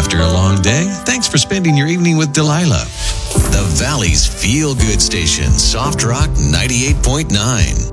after a long day, thanks for spending your evening with Delilah. The Valley's feel-good station, Soft Rock 98.9.